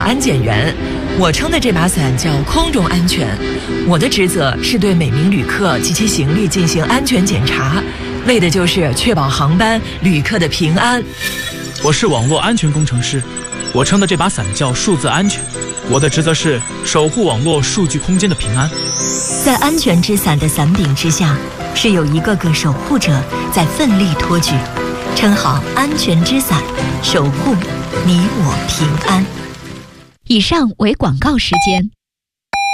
安检员，我撑的这把伞叫空中安全。我的职责是对每名旅客及其行李进行安全检查，为的就是确保航班旅客的平安。 我是网络安全工程师，我撑的这把伞叫数字安全。我的职责是守护网络数据空间的平安。 在安全之伞的伞柄之下，是有一个个守护者在奋力托举。撑好安全之伞，守护你我平安。 以上为广告时间。